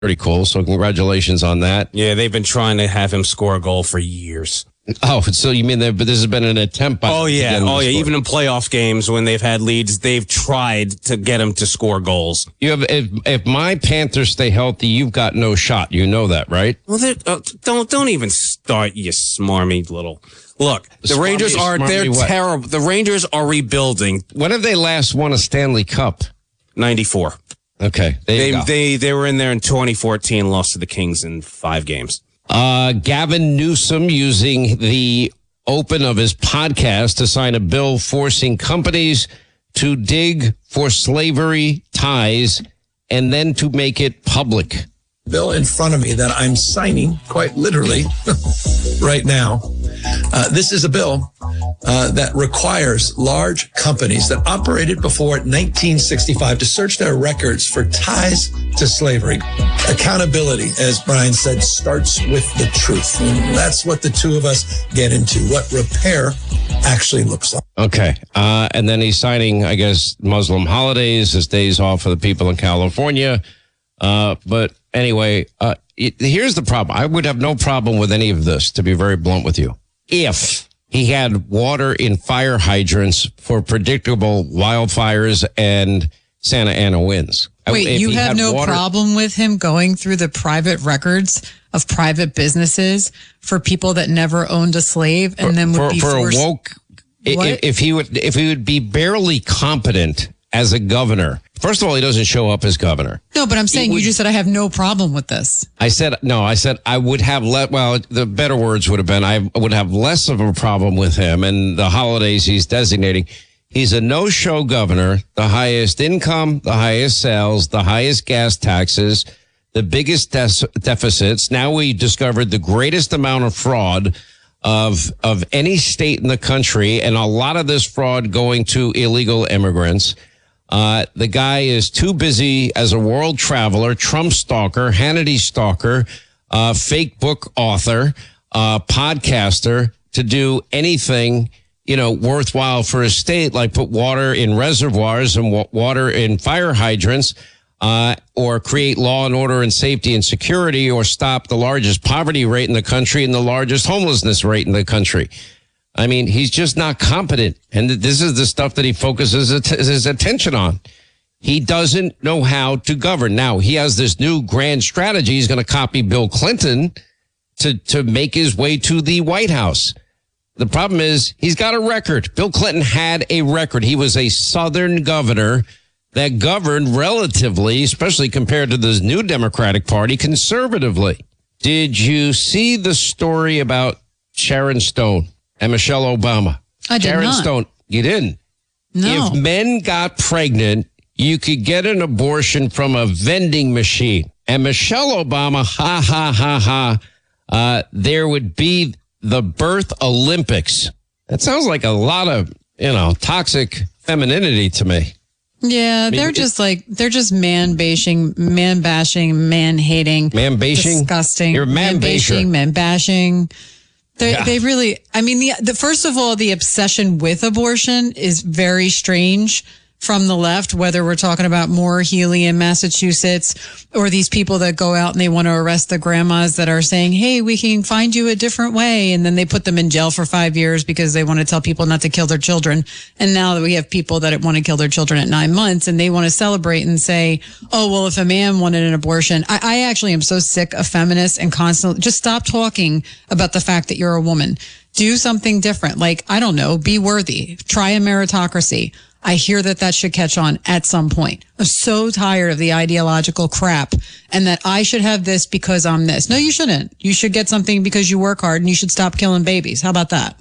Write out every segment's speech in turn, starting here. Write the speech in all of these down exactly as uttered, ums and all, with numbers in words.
Pretty cool. So congratulations on that. Yeah, they've been trying to have him score a goal for years. Oh, so you mean that? But this has been an attempt. By oh yeah, oh yeah. Even in playoff games when they've had leads, they've tried to get him to score goals. You have if if my Panthers stay healthy, you've got no shot. You know that, right? Well, uh, don't don't even start, you smarmy little. Look, the Smarmy, Rangers are they're terrible. The Rangers are rebuilding. When have they last won a Stanley Cup? ninety-four. Okay, there you they go. they they were in there in twenty fourteen, lost to the Kings in five games. Uh, Gavin Newsom using the open of his podcast to sign a bill forcing companies to dig for slavery ties and then to make it public. Bill in front of me that I'm signing quite literally right now. Uh, this is a bill uh, that requires large companies that operated before nineteen sixty-five to search their records for ties to slavery. Accountability, as Brian said, starts with the truth. And that's what the two of us get into, what repair actually looks like. Okay. Uh, and then he's signing, I guess, Muslim holidays as days off for the people in California. Uh, but anyway, uh, it, here's the problem. I would have no problem with any of this, to be very blunt with you, if he had water in fire hydrants for predictable wildfires and Santa Ana winds. Wait, if you have no water, problem with him going through the private records of private businesses for people that never owned a slave and for, then would for, be for forced? a woke, if, if he would, if he would be barely competent as a governor. First of all, he doesn't show up as governor. No, but I'm saying would, you just said I have no problem with this. I said, no, I said I would have let, well, the better words would have been, I would have less of a problem with him and the holidays he's designating. He's a no-show governor, the highest income, the highest sales, the highest gas taxes, the biggest de- deficits. Now we discovered the greatest amount of fraud of, of any state in the country, and a lot of this fraud going to illegal immigrants. Uh, the guy is too busy as a world traveler, Trump stalker, Hannity stalker, uh, fake book author, uh, podcaster to do anything, you know, worthwhile for his state, like put water in reservoirs and w- water in fire hydrants, uh, or create law and order and safety and security, or stop the largest poverty rate in the country and the largest homelessness rate in the country. I mean, he's just not competent. And this is the stuff that he focuses his attention on. He doesn't know how to govern. Now, he has this new grand strategy. He's going to copy Bill Clinton to, to make his way to the White House. The problem is he's got a record. Bill Clinton had a record. He was a Southern governor that governed relatively, especially compared to this new Democratic Party, conservatively. Did you see the story about Sharon Stone and Michelle Obama? I did Sharon not. Stone, you didn't. No. If men got pregnant, you could get an abortion from a vending machine. And Michelle Obama, ha, ha, ha, ha, uh, there would be the birth Olympics. That sounds like a lot of, you know, toxic femininity to me. Yeah, they're it, just like, they're just man bashing, man bashing, man hating. Man bashing? Disgusting. You're a man bashing, man bashing. They Yeah. they really, I mean, the, the first of all, the obsession with abortion is very strange from the left, whether we're talking about Moore Healey in Massachusetts or these people that go out and they want to arrest the grandmas that are saying, hey, we can find you a different way. And then they put them in jail for five years because they want to tell people not to kill their children. And now that we have people that want to kill their children at nine months and they want to celebrate and say, oh, well, if a man wanted an abortion, I, I actually am so sick of feminists and constantly just stop talking about the fact that you're a woman. Do something different. Like, I don't know, be worthy. Try a meritocracy. I hear that that should catch on at some point. I'm so tired of the ideological crap and that I should have this because I'm this. No, you shouldn't. You should get something because you work hard and you should stop killing babies. How about that?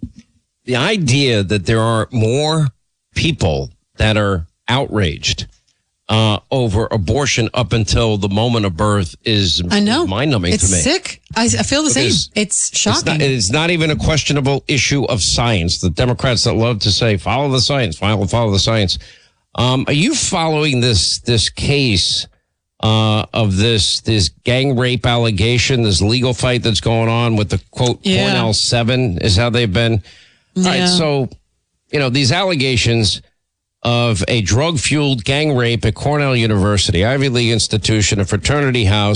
The idea that there are more people that are outraged uh, over abortion up until the moment of birth is I know. mind-numbing it's to me. It's sick. I, I feel the Because same. It's shocking. It's not, it's not even a questionable issue of science. The Democrats that love to say, follow the science, follow, follow the science. Um, are you following this this case uh, of this this gang rape allegation, this legal fight that's going on with the, quote, Yeah. Cornell seven is how they've been? Yeah. All right, so, you know, these allegations, of a drug-fueled gang rape at Cornell University, Ivy League institution, a fraternity house.